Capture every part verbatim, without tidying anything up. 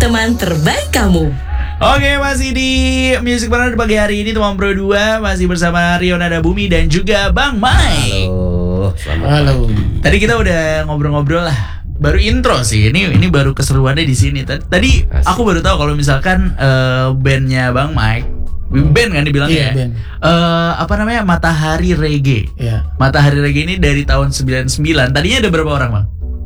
teman terbaik kamu. Oke, masih di Music Partner pagi hari ini teman Pro dua masih bersama Rio Nada Bumi dan juga Bang Mike. Halo, selamat Halo. pagi. Tadi kita udah ngobrol-ngobrol lah. Baru intro sih. Ini ini baru keseruannya di sini. Tadi Asik. aku baru tahu kalau misalkan uh, bandnya Bang Mike, band kan dibilangnya. Iya, ya? band. Eh, apa namanya? Matahari Reggae. Ya. Matahari Reggae ini dari tahun sembilan puluh sembilan. Tadinya ada berapa orang, Bang?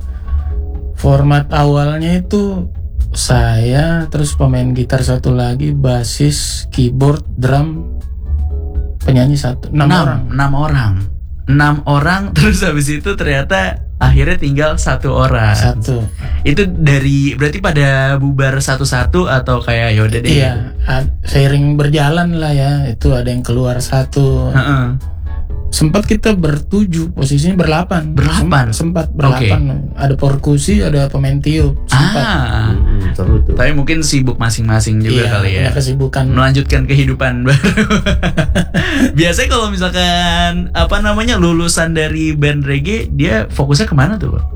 Format awalnya itu saya, terus pemain gitar satu lagi, basis, keyboard, drum, penyanyi satu, enam orang. Enam orang. Enam orang. Terus habis itu ternyata akhirnya tinggal satu orang. Satu. Itu dari berarti pada bubar satu-satu atau kayak yaudah deh. Iya, a- seiring berjalan lah ya. Itu ada yang keluar satu. Heeh. Sempat kita bertujuh, posisinya berlapan. Berlapan? Sempat, sempat berlapan. Ada perkusi, ada pemain tiup. Sempat. Ah. Hmm, seru tuh. Tapi mungkin sibuk masing-masing juga Iya, kali ya. punya kesibukan. Melanjutkan kehidupan baru. Biasanya kalau misalkan apa namanya lulusan dari band reggae, dia fokusnya kemana tuh, Bang?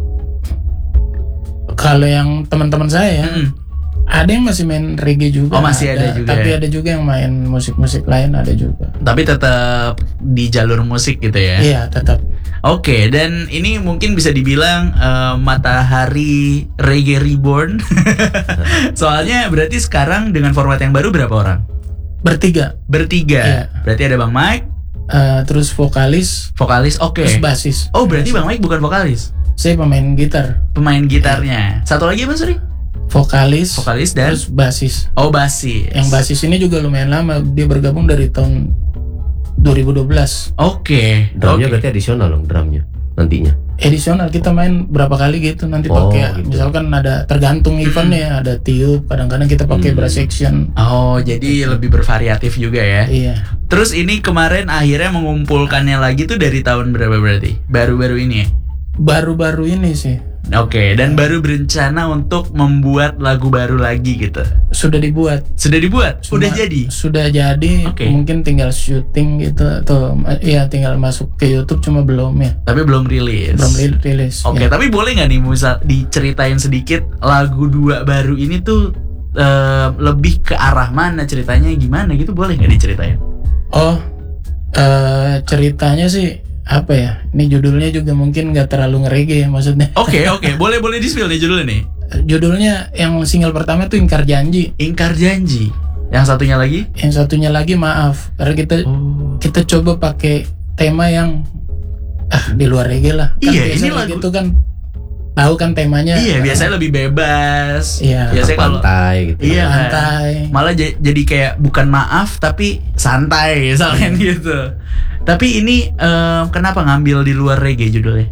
Kalau yang teman-teman saya ya, Mm-mm. ada yang masih main reggae juga. Oh, masih ada juga Tapi ya? ada juga yang main musik-musik lain, ada juga. Tapi tetap di jalur musik gitu ya. Iya, tetap. Oke, dan ini mungkin bisa dibilang eh, Matahari Reggae Reborn. Soalnya berarti sekarang dengan format yang baru berapa orang? Bertiga. Bertiga. Iya. Berarti ada Bang Mike, Eh, terus vokalis, vokalis. Oke. terus basis. Oh, berarti Bang Mike bukan vokalis, Saya pemain gitar, pemain gitarnya. Satu lagi apa, sorry? vokalis, Vokalis dan terus basis. oh basis. Yang basis ini juga lumayan lama, dia bergabung dari tahun dua ribu dua belas. Oke. Drumnya Oke. berarti adisional dong drumnya nantinya. Edisional kita main berapa kali gitu, nanti Oh, pakai gitu. misalkan ada tergantung eventnya, ada tiup, kadang-kadang kita pakai Hmm. brass section. Oh, jadi lebih bervariatif juga ya. Iya. Terus ini kemarin akhirnya mengumpulkannya lagi tuh dari tahun berapa berarti? Baru-baru ini ya? Baru-baru ini sih Oke, dan baru berencana untuk membuat lagu baru lagi gitu. sudah dibuat. Sudah dibuat? Udah Cuma- jadi? Sudah jadi, Oke. mungkin tinggal syuting gitu atau ya tinggal masuk ke YouTube, cuma belum ya. Tapi belum rilis. Belum ri- rilis. Oke, ya. tapi boleh nggak nih misal diceritain sedikit lagu dua baru ini tuh eh, lebih ke arah mana ceritanya gimana gitu, boleh nggak diceritain? Oh, eh, ceritanya sih apa ya? Ini judulnya juga mungkin nggak terlalu nge-reggae ya maksudnya. Oke, oke, boleh boleh di-spill nih judulnya nih. Judulnya yang single pertama tuh Ingkar Janji. Ingkar Janji. Yang satunya lagi? Yang satunya lagi Maaf. Karena kita Oh. kita coba pakai tema yang ah di luar reggae lah. Kan Iya, biasa ini reggae lagu- itu kan tahu kan temanya. Iya, biasanya lebih bebas. Iya. Biasanya kalau Pantai gitu. Iya. santai. malah j- jadi kayak bukan maaf tapi santai misalnya gitu. Tapi ini eh, kenapa ngambil di luar reggae judulnya?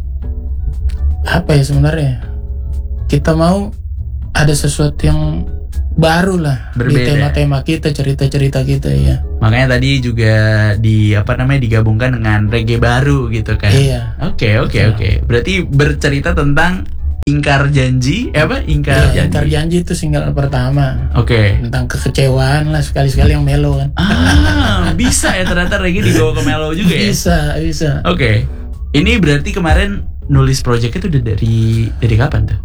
Apa ya sebenarnya? Kita mau ada sesuatu yang baru lah di Berbeda. tema-tema kita, cerita-cerita kita ya. Makanya tadi juga di apa namanya digabungkan dengan reggae baru gitu kan. Iya. Oke, oke, Betul. oke. Berarti bercerita tentang ingkar janji, eh apa? Ingkar Ya, janji. Ingkar Janji itu single pertama. Oke. Tentang kekecewaan lah, sekali-sekali yang melo kan. Ah, bisa ya ternyata reggae dibawa ke mellow juga ya. Bisa, bisa. Oke. Ini berarti kemarin nulis project itu udah dari dari kapan tuh?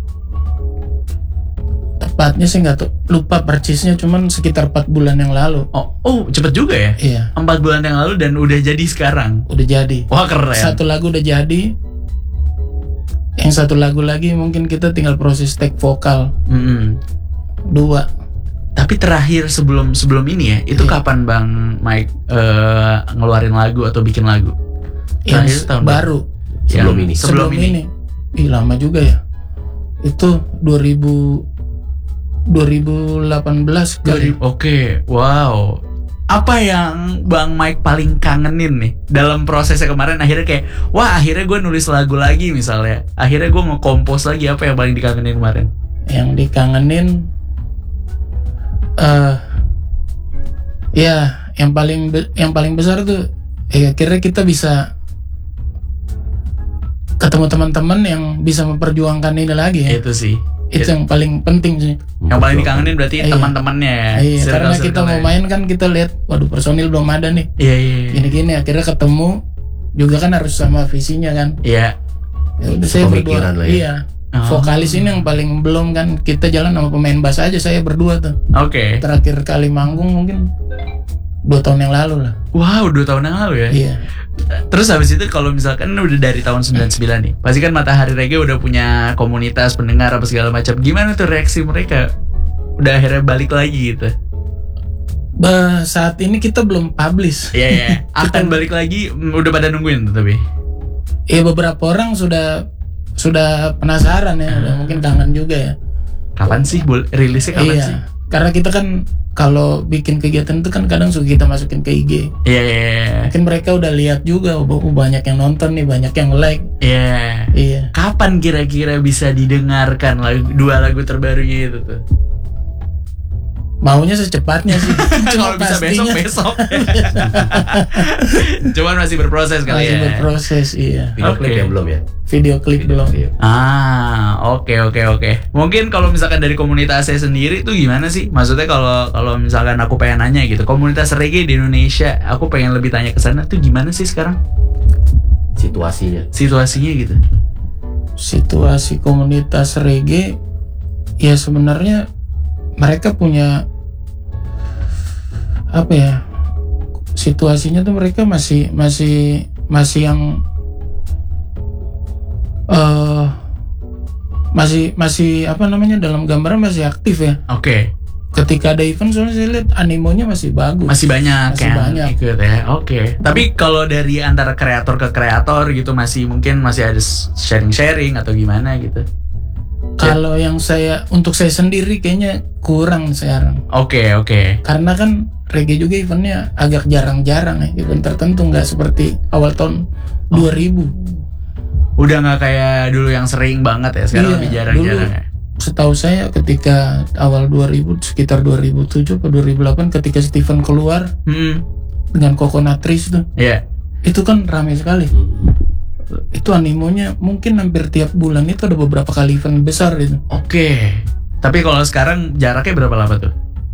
Tepatnya sih nggak tahu, lupa persisnya, cuman sekitar empat bulan yang lalu. Oh, oh cepet juga ya? Iya, Empat bulan yang lalu dan udah jadi sekarang. udah jadi. Wah, keren. Satu lagu udah jadi. Yang satu lagu lagi mungkin kita tinggal proses take vokal. Mm-mm. Dua. Tapi terakhir sebelum sebelum ini ya, itu Iya. kapan Bang Mike eh, ngeluarin lagu atau bikin lagu? Terakhir Yang tahun baru. Sebelum Yang ini. Sebelum, ini. Ih, lama juga ya. Itu dua ribu dua ribu delapan belas kali. Oke, wow. Apa yang Bang Mike paling kangenin nih dalam prosesnya kemarin akhirnya kayak, wah akhirnya gue nulis lagu lagi misalnya. Akhirnya gue nge-compose lagi, apa yang paling dikangenin kemarin? Yang dikangenin eh ya yang paling be- yang paling besar tuh ya akhirnya kita bisa ketemu teman-teman yang bisa memperjuangkan ini lagi ya. Itu sih. Itu yang paling penting sih. Yang paling dikangenin berarti Iya. teman-temannya ya. Iya, karena kita circle-circle-nya. mau main kan kita lihat, waduh personil belum ada nih. Iya, iya, iya. Gini-gini akhirnya ketemu juga kan harus sama visinya kan. Iya. Ya udah saya berdua. Pemikiran lah ya. Iya. Oh. Vokalis ini yang paling belum kan, kita jalan sama pemain bass aja saya berdua tuh. Oke. Terakhir kali manggung mungkin dua tahun yang lalu lah. Wow, dua tahun yang lalu ya. Iya. Terus habis itu kalau misalkan udah dari tahun sembilan puluh sembilan nih, pasti kan Matahari Reggae udah punya komunitas pendengar apa segala macam. Gimana tuh reaksi mereka? Udah akhirnya balik lagi gitu. Bah, saat ini kita belum publish. Iya ya. Akan balik lagi, udah pada nungguin tuh tapi. Iya, beberapa orang sudah sudah penasaran ya, udah mungkin kangen juga ya. Kapan sih bol- rilisnya kapan Iya. sih? Karena kita kan kalau bikin kegiatan itu kan kadang suka kita masukin ke I G. Iya iya iya. Mungkin mereka udah lihat juga, oh, oh, banyak yang nonton nih, banyak yang like. Iya. Iya. Kapan kira-kira bisa didengarkan lagu, dua lagu terbarunya itu tuh? Maunya secepatnya sih. Kalau bisa pastinya besok-besok. Cuman masih berproses kali masih ya. berproses, iya. Video Oke. klip ya belum ya? Video klip belum. Iya. Ah, oke oke oke. Mungkin kalau misalkan dari komunitas saya sendiri tuh gimana sih? Maksudnya kalau kalau misalkan aku pengen nanya gitu, komunitas reggae di Indonesia, aku pengen lebih tanya ke sana tuh gimana sih sekarang Situasinya. situasinya gitu? Situasi komunitas reggae ya sebenarnya mereka punya apa ya, situasinya tuh mereka masih masih masih yang eh masih masih apa namanya, dalam gambaran masih aktif ya. Oke, Ketika ada event soalnya saya lihat animonya masih bagus. masih banyak Masih yang banyak. ikut ya. Oke. Tapi kalau dari antara kreator ke kreator gitu masih mungkin masih ada sharing-sharing atau gimana gitu? Kalau yang saya untuk saya sendiri kayaknya kurang sekarang. Oke oke. Karena kan reggae juga eventnya agak jarang-jarang ya, event tertentu, nggak seperti awal tahun dua ribu. Udah nggak kayak dulu yang sering banget ya, sekarang Iya, lebih jarang-jarang dulu. ya. Setahu saya ketika awal dua ribu, sekitar dua ribu tujuh atau dua ribu delapan, ketika Steven keluar Hmm, dengan Coconut Trees tuh, ya. itu kan ramai sekali. Itu animonya mungkin hampir tiap bulan itu ada beberapa kali event besar itu. Oke. Tapi kalau sekarang jaraknya berapa lama tuh?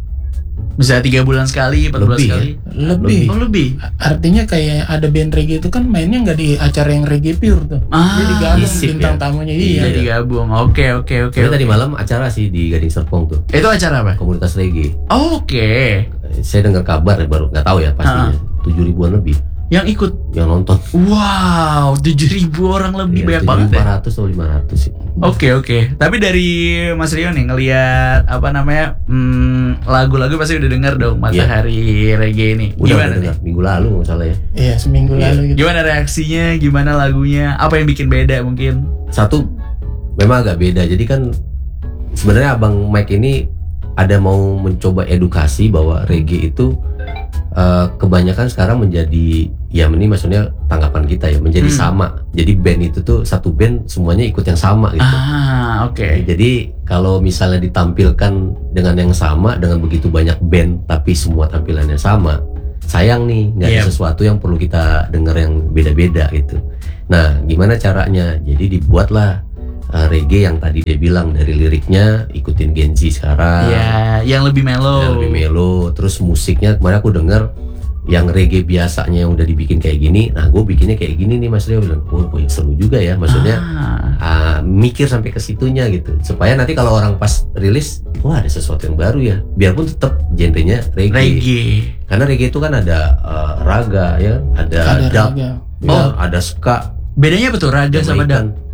Bisa tiga bulan sekali, empat bulan Lebih ya? sekali? Lebih. Oh lebih. Artinya kayak ada band reggae itu kan mainnya nggak di acara yang reggae pure tuh. Ah, Jadi gabung isip bintang ya? tamunya, Iya. iya. Jadi gabung. Oke oke oke. Kita tadi malam acara sih di Gading Serpong tuh, Itu acara apa? komunitas reggae. Oke. Saya dengar kabar baru, nggak tahu ya pastinya. Tujuh ribuan lebih Yang ikut. yang nonton. Wow, tujuh ribu orang lebih, banyak banget ya. lima ratus atau lima ratus sih. Oke oke. Tapi dari Mas Rio nih ngelihat apa namanya hmm, lagu-lagu pasti udah denger dong Matahari Reggae ini. Udah Gimana udah nih? dengar minggu lalu nggak salah ya. Iya, seminggu Iya. lalu gitu. Gimana reaksinya? Gimana lagunya? Apa yang bikin beda mungkin? Satu memang agak beda. Jadi kan sebenarnya Abang Mike ini ada mau mencoba edukasi bahwa reggae itu eh, kebanyakan sekarang menjadi, ya ini maksudnya tanggapan kita ya, menjadi Hmm. sama. Jadi band itu tuh satu band semuanya ikut yang sama gitu. Ah, oke. Jadi kalau misalnya ditampilkan dengan yang sama, dengan begitu banyak band tapi semua tampilannya sama, sayang nih, nggak ada Yep. sesuatu yang perlu kita dengar yang beda-beda gitu. Nah, gimana caranya? Jadi dibuatlah uh, reggae yang tadi dia bilang, dari liriknya ikutin Gen Z sekarang, Ya, yang lebih mellow. yang lebih melo. Terus musiknya kemarin aku denger yang reggae biasanya yang udah dibikin kayak gini, nah gue bikinnya kayak gini nih Mas Rio bilang, oh, oh seru juga ya, maksudnya Ah, ah, mikir sampai ke situnya gitu, supaya nanti kalau orang pas rilis, wah ada sesuatu yang baru ya, biarpun tetap genrenya reggae. reggae. Karena reggae itu kan ada uh, raga ya, ada, Ada dub, raga. oh, ada ska, Bedanya apa tuh raga sama dub? Jamaican.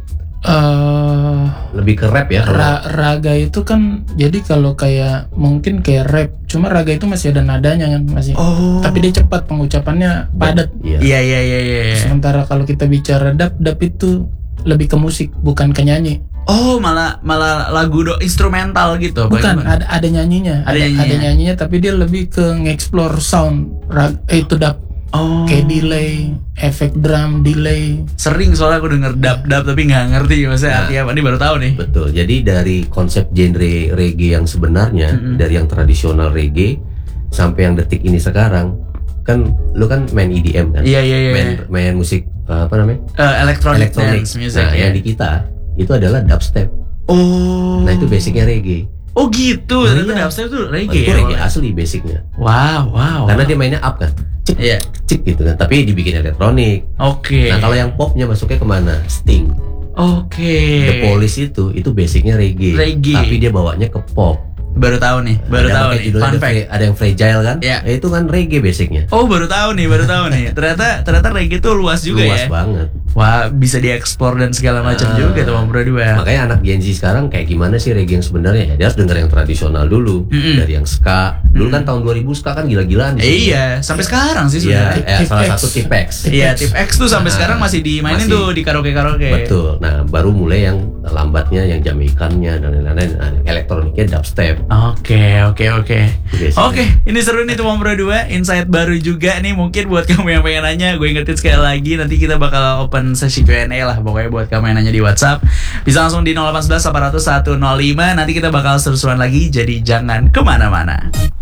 Eh, Lebih ke rap ya kalau ra- raga itu kan jadi kalau kayak mungkin kayak rap, cuma raga itu masih ada nadanya kan, masih. Oh. Tapi dia cepat, pengucapannya padat. Iya. Iya iya iya iya. iya. Sementara kalau kita bicara dub, dub itu lebih ke musik, bukan ke nyanyi. Oh, malah malah lagu do instrumental gitu. apa Bukan, gimana? ada ada nyanyinya. Ada nyanyinya. ada nyanyinya, tapi dia lebih ke nge-explore sound. Rag, eh, itu dub. Oh. Kayak delay, efek drum, delay. Sering soalnya aku denger dub-dub tapi nggak ngerti maksudnya Nah. artinya apa. Ini baru tahu nih. Betul. Jadi dari konsep genre reggae yang sebenarnya, Mm-mm. dari yang tradisional reggae sampai yang detik ini sekarang, kan lu kan main E D M kan, Iya iya iya. main main musik uh, apa namanya, Eh, electronic, elektronik. dance music. Nah, ya. yang di kita itu adalah dubstep. Oh. Nah itu basicnya reggae. Oh gitu. Oh, Ternyata iya. dubstep tuh Oh, reggae. itu ya, reggae awalnya. asli basicnya. Wow wow. Karena dia mainnya up kan, cik Iya. cik gitu kan. Tapi dibikin elektronik. Oke. Nah kalau yang popnya masuknya kemana? Sting. Oke. The Police itu itu basicnya reggae, Reggae. tapi dia bawanya ke pop. Baru tahu nih, baru ada tahu pakai nih. judulnya Fun ada, fact. fra- ada yang Fragile kan? Iya. Ya, itu kan reggae basicnya. Oh, baru tahu nih, baru tahu nih. Ternyata ternyata reggae tuh luas juga Luas ya. banget. Wah, bisa dieksplor dan segala macam Ah. juga tuh Bang Bro dua. Makanya anak Gen Z sekarang kayak gimana sih reggae yang sebenarnya? Ya, dia harus denger yang tradisional dulu, Mm-mm. dari yang ska. Dulu kan tahun dua ribu ska kan gila-gilaan. di Eh, sini. iya, sampai sekarang sih Iya, sebenarnya. eh, Tip salah X. satu Tipex. Iya, Tip X tuh sampai Nah, sekarang masih dimainin masih. tuh di karaoke-karaoke. Betul. Nah, baru mulai yang lambatnya, yang Jamaikannya dan lain-lain. Nah, elektroniknya dubstep. Oke, oke, oke. Biasanya. Oke, ini seru nih tuh Bang Bro dua. Insight baru juga nih mungkin buat kamu yang pengen nanya. Gue ingetin sekali lagi, nanti kita bakal open sesi Q and A lah. Pokoknya buat kamu yang nanya di WhatsApp, bisa langsung di nol delapan satu satu delapan nol satu nol lima. Nanti kita bakal seru-seruan lagi, jadi jangan kemana-mana.